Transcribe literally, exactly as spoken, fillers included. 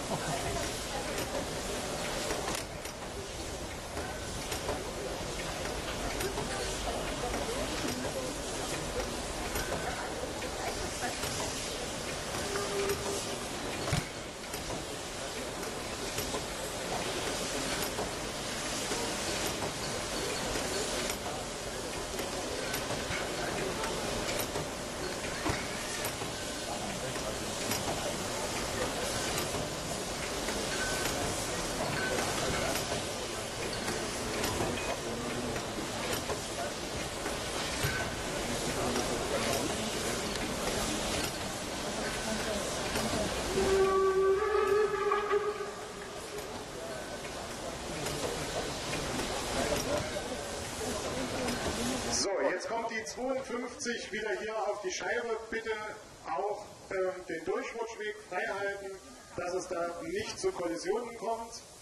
So, jetzt kommt die zweiundfünfzig wieder hier auf die Scheibe. Bitte auch äh, den Durchrutschweg frei halten, dass es da nicht zu Kollisionen kommt.